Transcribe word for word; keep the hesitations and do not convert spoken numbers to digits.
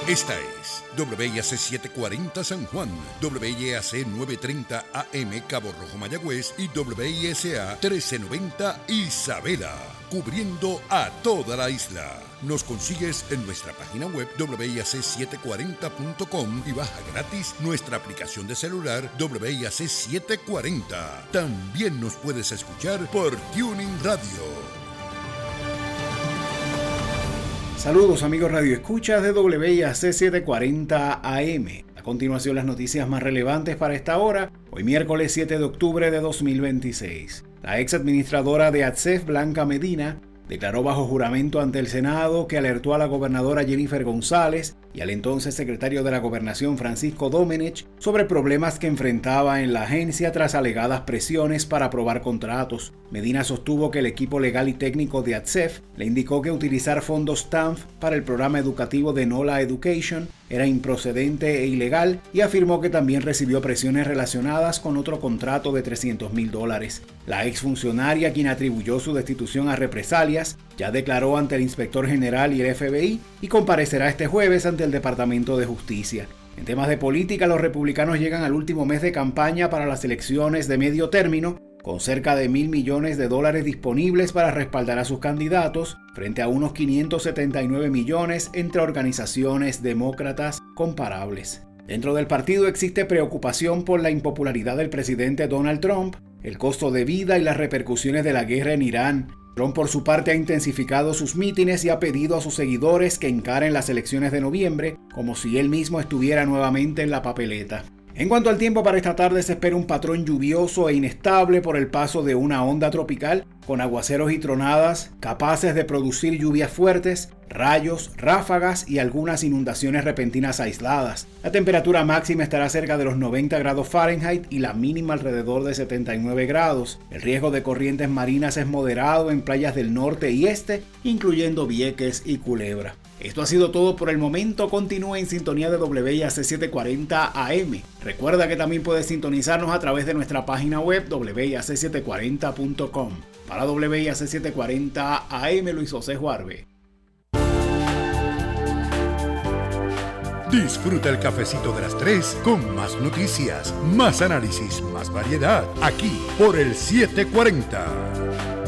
Esta es W I A C setecientos cuarenta San Juan, W I A C novecientos treinta A M Cabo Rojo Mayagüez y W I S A trece noventa Isabela, cubriendo a toda la isla. Nos consigues en nuestra página web W I A C setecientos cuarenta punto com y baja gratis nuestra aplicación de celular W I A C setecientos cuarenta. También nos puedes escuchar por Tuning Radio. Saludos amigos Radio Escuchas de W I A C setecientos cuarenta A M. A continuación las noticias más relevantes para esta hora, hoy miércoles siete de octubre de dos mil veintiséis. La ex administradora de ATSEF, Blanca Medina, declaró bajo juramento ante el Senado que alertó a la gobernadora Jennifer González y al entonces secretario de la Gobernación Francisco Domenech sobre problemas que enfrentaba en la agencia tras alegadas presiones para aprobar contratos. Medina sostuvo que el equipo legal y técnico de ATSEF le indicó que utilizar fondos T A N F para el programa educativo de NOLA Education era improcedente e ilegal y afirmó que también recibió presiones relacionadas con otro contrato de trescientos mil dólares. La exfuncionaria, quien atribuyó su destitución a represalias, ya declaró ante el inspector general y el F B I y comparecerá este jueves ante el Departamento de Justicia. En temas de política, los republicanos llegan al último mes de campaña para las elecciones de medio término, con cerca de mil millones de dólares disponibles para respaldar a sus candidatos, frente a unos quinientos setenta y nueve millones entre organizaciones demócratas comparables. Dentro del partido existe preocupación por la impopularidad del presidente Donald Trump, el costo de vida y las repercusiones de la guerra en Irán. Trump, por su parte, ha intensificado sus mítines y ha pedido a sus seguidores que encaren las elecciones de noviembre como si él mismo estuviera nuevamente en la papeleta. En cuanto al tiempo, para esta tarde se espera un patrón lluvioso e inestable por el paso de una onda tropical, con aguaceros y tronadas capaces de producir lluvias fuertes, rayos, ráfagas y algunas inundaciones repentinas aisladas. La temperatura máxima estará cerca de los noventa grados Fahrenheit y la mínima alrededor de setenta y nueve grados. El riesgo de corrientes marinas es moderado en playas del norte y este, incluyendo Vieques y Culebra. Esto ha sido todo por el momento. Continúa en sintonía de W I A C setecientos cuarenta A M. Recuerda que también puedes sintonizarnos a través de nuestra página web W I A C setecientos cuarenta punto com. Para W I A C setecientos cuarenta A M, Luis José Juarbe. Disfruta el cafecito de las tres con más noticias, más análisis, más variedad, aquí por el setecientos cuarenta.